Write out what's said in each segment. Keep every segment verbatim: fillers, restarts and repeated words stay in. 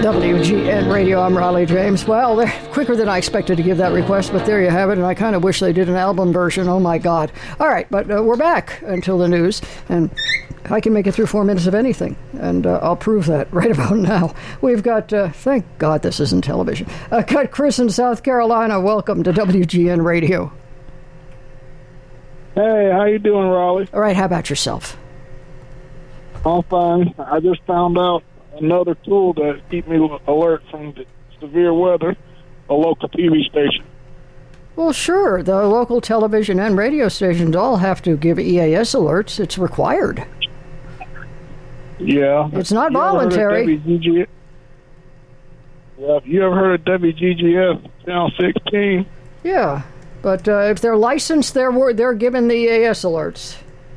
W G N Radio, I'm Raleigh James. Well, they're quicker than I expected to give that request, but there you have it, and I kind of wish they did an album version. Oh, my God. All right, but uh, we're back until the news, and I can make it through four minutes of anything, and uh, I'll prove that right about now. We've got, uh, thank God this isn't television, uh, got Chris in South Carolina. Welcome to W G N Radio. Hey, how you doing, Raleigh? All right, how about yourself? I'm fine. I just found out another tool that keep me alert from the severe weather, a local T V station. Well, sure. The local television and radio stations all have to give E A S alerts. It's required. Yeah. It's not you voluntary. W G G S? Yeah, have you ever heard of W G G S Channel sixteen? Yeah, but uh, if they're licensed, they're they're given the E A S alerts.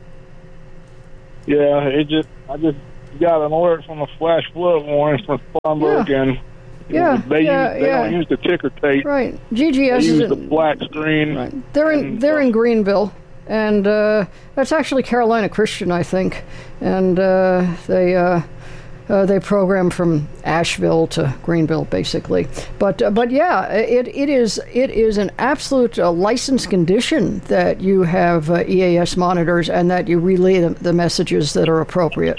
Yeah, it just I just got an alert from a flash flood warning from Spartanburg, Yeah. and Yeah, they yeah, use, they yeah. don't use the ticker tape. Right. G G S They is use the in, black screen. right. They're in and, they're uh, in Greenville, and uh, that's actually Carolina Christian, I think, and uh, they. Uh, Uh, they program from Asheville to Greenville, basically. But uh, but yeah, it it is it is an absolute uh, license condition that you have uh, E A S monitors and that you relay the, the messages that are appropriate.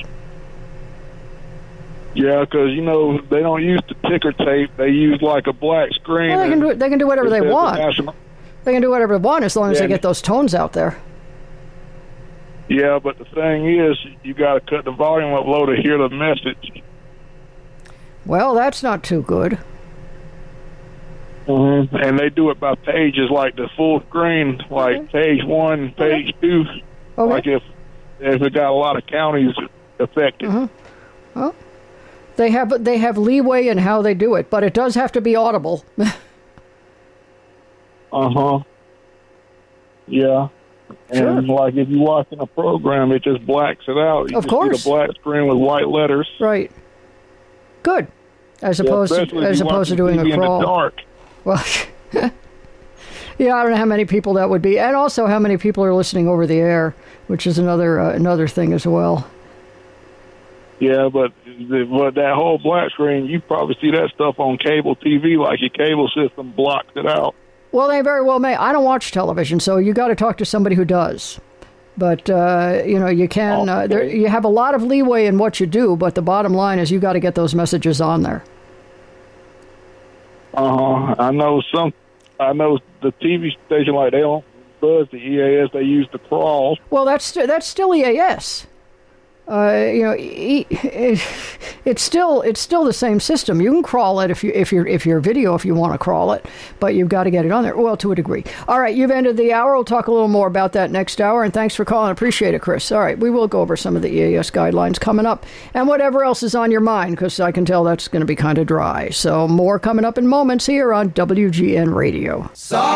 Yeah, because you know they don't use the ticker tape; they use like a black screen. Well, they can do they can do whatever they want. National. They can do whatever they want as long as Yeah. they get those tones out there. Yeah, but the thing is, you got to cut the volume up low to hear the message. Well, that's not too good. Mm-hmm. And they do it by pages, like the full screen, like Okay. page one, page two. Okay. Like if if it got a lot of counties affected. Uh-huh. Well, they have they have leeway in how they do it, but it does have to be audible. Uh huh. Yeah. And Sure. like if you're watching a program, it just blacks it out. You Of just course. see the black screen with white letters. Right. Good. As Yeah, opposed to especially if as you're opposed to watching doing T V a in the crawl. dark. Well, yeah, I don't know how many people that would be, and also how many people are listening over the air, which is another uh, another thing as well. Yeah, but the, but that whole black screen, you probably see that stuff on cable T V, like your cable system blocks it out. Well, they very well may. I don't watch television, so you got to talk to somebody who does. But uh, you know, you can. Uh, there, you have a lot of leeway in what you do, but the bottom line is you got to get those messages on there. Uh huh. I know some. I know the T V station, like they don't buzz the E A S. They use the crawl. Well, that's that's still E A S. Uh, you know, e- it, it's still it's still the same system. You can crawl it if you if you're if you're video if you want to crawl it, but you've got to get it on there. Well, to a degree. All right, you've ended the hour. We'll talk a little more about that next hour. And thanks for calling. Appreciate it, Chris. All right, we will go over some of the E A S guidelines coming up and whatever else is on your mind, because I can tell that's going to be kind of dry. So more coming up in moments here on W G N Radio. So-